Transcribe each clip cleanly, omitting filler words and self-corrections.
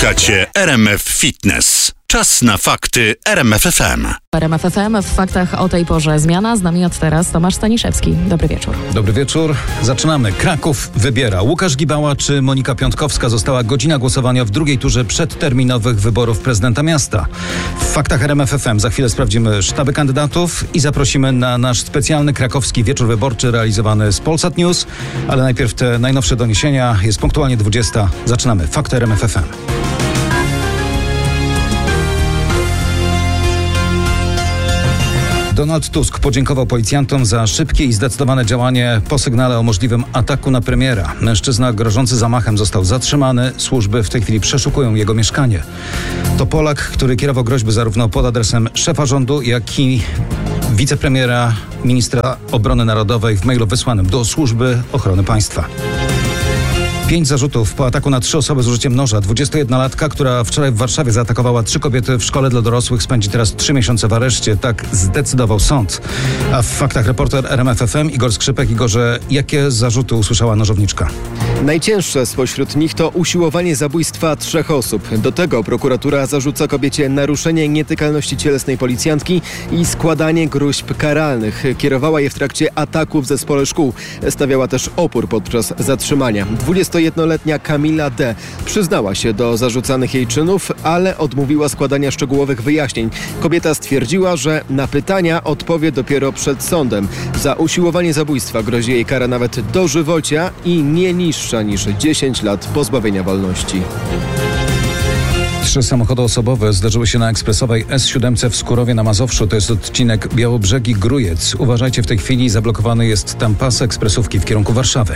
Słuchacie RMF Fitness. Czas na fakty RMF FM. RMF FM w faktach o tej porze zmiana. Z nami od teraz Tomasz Staniszewski. Dobry wieczór. Dobry wieczór. Zaczynamy. Kraków wybiera. Łukasz Gibała czy Monika Piątkowska? Została godzina głosowania w drugiej turze przedterminowych wyborów prezydenta miasta. W faktach RMF FM za chwilę sprawdzimy sztaby kandydatów i zaprosimy na nasz specjalny krakowski wieczór wyborczy realizowany z Polsat News. Ale najpierw te najnowsze doniesienia. Jest punktualnie 20. Zaczynamy. Fakty RMF FM. Donald Tusk podziękował policjantom za szybkie i zdecydowane działanie po sygnale o możliwym ataku na premiera. Mężczyzna grożący zamachem został zatrzymany. Służby w tej chwili przeszukują jego mieszkanie. To Polak, który kierował groźby zarówno pod adresem szefa rządu, jak i wicepremiera, ministra obrony narodowej w mailu wysłanym do Służby Ochrony Państwa. 5 zarzutów po ataku na 3 osoby z użyciem noża. 21-latka, która wczoraj w Warszawie zaatakowała 3 kobiety w szkole dla dorosłych, spędzi teraz 3 miesiące w areszcie. Tak zdecydował sąd. A w faktach reporter RMF FM Igor Skrzypek. Igorze, jakie zarzuty usłyszała nożowniczka? Najcięższe spośród nich to usiłowanie zabójstwa 3 osób. Do tego prokuratura zarzuca kobiecie naruszenie nietykalności cielesnej policjantki i składanie gróźb karalnych. Kierowała je w trakcie ataku w zespole szkół. Stawiała też opór podczas zatrzymania. 21-letnia Kamila D. przyznała się do zarzucanych jej czynów, ale odmówiła składania szczegółowych wyjaśnień. Kobieta stwierdziła, że na pytania odpowie dopiero przed sądem. Za usiłowanie zabójstwa grozi jej kara nawet dożywocia i nie niższa niż 10 lat pozbawienia wolności. 3 samochody osobowe zdarzyły się na ekspresowej S7 w Skurowie na Mazowszu. To jest odcinek Białobrzegi-Grójec. Uważajcie, w tej chwili zablokowany jest tam pas ekspresówki w kierunku Warszawy.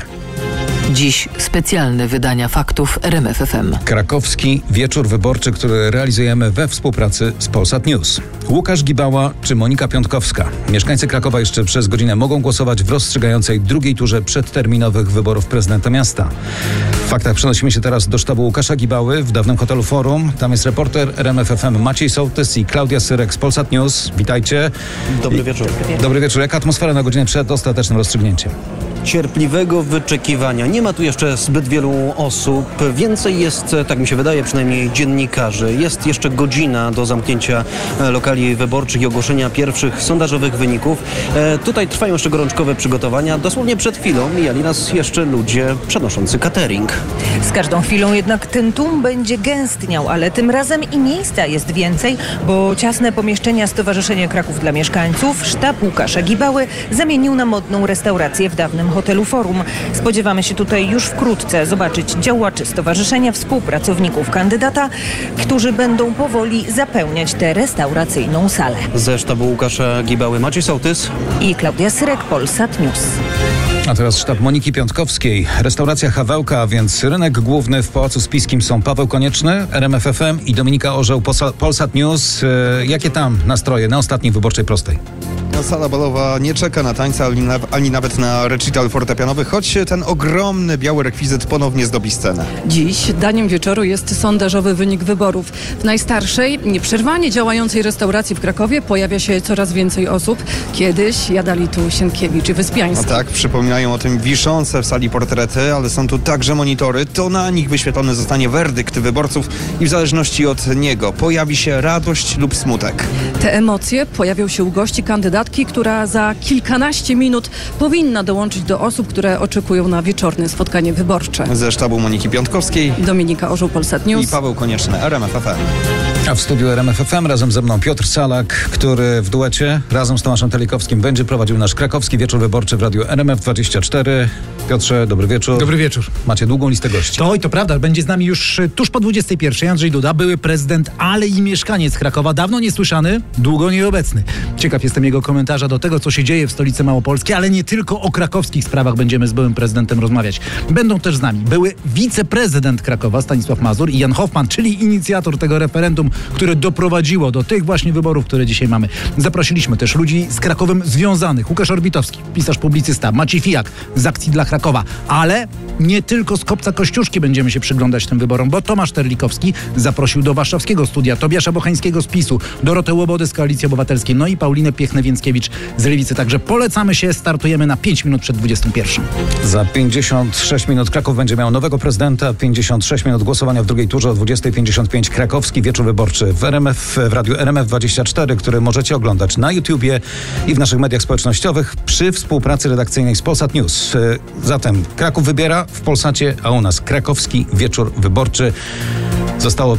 Dziś specjalne wydania faktów RMF FM. Krakowski wieczór wyborczy, który realizujemy we współpracy z Polsat News. Łukasz Gibała czy Monika Piątkowska? Mieszkańcy Krakowa jeszcze przez godzinę mogą głosować w rozstrzygającej drugiej turze przedterminowych wyborów prezydenta miasta. W faktach przenosimy się teraz do sztabu Łukasza Gibały w dawnym hotelu Forum. Tam jest reporter RMF FM Maciej Sołtys i Klaudia Syrek z Polsat News. Witajcie. Dobry wieczór. Dobry wieczór. Jaka atmosfera na godzinę przed ostatecznym rozstrzygnięciem? Cierpliwego wyczekiwania. Nie ma tu jeszcze zbyt wielu osób. Więcej jest, tak mi się wydaje, przynajmniej dziennikarzy. Jest jeszcze godzina do zamknięcia lokali wyborczych i ogłoszenia pierwszych sondażowych wyników. Tutaj trwają jeszcze gorączkowe przygotowania. Dosłownie przed chwilą mijali nas jeszcze ludzie przenoszący catering. Z każdą chwilą jednak ten tłum będzie gęstniał, ale tym razem i miejsca jest więcej, bo ciasne pomieszczenia Stowarzyszenia Kraków dla Mieszkańców sztab Łukasza Gibały zamienił na modną restaurację w dawnym hotelu Forum. Spodziewamy się tutaj już wkrótce zobaczyć działaczy stowarzyszenia, współpracowników kandydata, którzy będą powoli zapełniać tę restauracyjną salę. Ze sztabu Łukasza Gibały Maciej Sołtys I Klaudia Syrek, Polsat News. A teraz sztab Moniki Piątkowskiej. Restauracja Hawełka, a więc rynek główny w Pałacu Spiskim są Paweł Konieczny, RMF FM i Dominika Orzeł, Polsat News. Jakie tam nastroje na ostatniej wyborczej prostej? Sala balowa nie czeka na tańce, ani nawet na recital fortepianowy, choć ten ogromny biały rekwizyt ponownie zdobi scenę. Dziś daniem wieczoru jest sondażowy wynik wyborów. W najstarszej, nieprzerwanie działającej restauracji w Krakowie pojawia się coraz więcej osób. Kiedyś jadali tu Sienkiewicz i Wyspiański. No tak, przypominają o tym wiszące w sali portrety, ale są tu także monitory. To na nich wyświetlony zostanie werdykt wyborców i w zależności od niego pojawi się radość lub smutek. Te emocje pojawią się u gości kandydatki, która za kilkanaście minut powinna dołączyć do osób, które oczekują na wieczorne spotkanie wyborcze. Ze sztabu Moniki Piątkowskiej Dominika Orzeł, Polsat News i Paweł Konieczny, RMF FM. A w studiu RMF FM razem ze mną Piotr Salak, który w duecie razem z Tomaszem Telikowskim będzie prowadził nasz krakowski wieczór wyborczy w radiu RMF24. Piotrze, dobry wieczór. Dobry wieczór. Macie długą listę gości. To prawda, będzie z nami już tuż po 21. Andrzej Duda, były prezydent, ale i mieszkaniec Krakowa, dawno niesłyszany, długo nieobecny. Ciekaw jestem jego komentarza do tego, co się dzieje w stolicy małopolskiej, ale nie tylko o krakowskich sprawach będziemy z byłym prezydentem rozmawiać. Będą też z nami były wiceprezydent Krakowa Stanisław Mazur i Jan Hoffman, czyli inicjator tego referendum, które doprowadziło do tych właśnie wyborów, które dzisiaj mamy. Zaprosiliśmy też ludzi z Krakowem związanych. Łukasz Orbitowski, pisarz, publicysta, Maciej Fijak, Pijak z Akcji dla Krakowa. Ale nie tylko z Kopca Kościuszki będziemy się przyglądać tym wyborom, bo Tomasz Terlikowski zaprosił do warszawskiego studia Tobiasza Bochańskiego z PiS-u, Dorotę Łobodę z Koalicji Obywatelskiej, no i Paulinę Piechę-Więckiewicz z Lewicy. Także polecamy się, startujemy na 5 minut przed 21. Za 56 minut Kraków będzie miał nowego prezydenta, 56 minut głosowania w drugiej turze o 20:55 krakowski wieczór wyborczy w radiu RMF24, który możecie oglądać na YouTubie i w naszych mediach społecznościowych przy współpracy redakcyjnej z Polsat News. Zatem Kraków wybiera w Polsacie, a u nas krakowski wieczór wyborczy. Zostało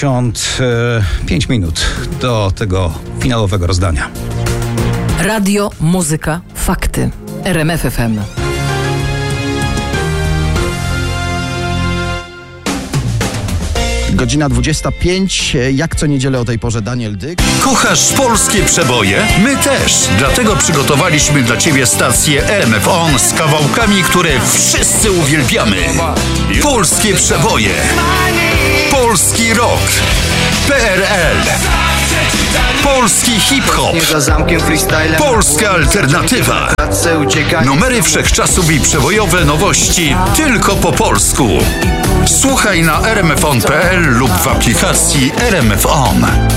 55 minut do tego finałowego rozdania. Radio, muzyka, fakty. RMF FM. Godzina 25, jak co niedzielę o tej porze Daniel Dyk. Kochasz polskie przeboje? My też. Dlatego przygotowaliśmy dla Ciebie stację RMF On z kawałkami, które wszyscy uwielbiamy. Polskie przeboje. Polski rock. PRL. Polski hip-hop. Polska alternatywa. Numery wszechczasów i przebojowe nowości tylko po polsku. Słuchaj na rmfon.pl lub w aplikacji RMF On.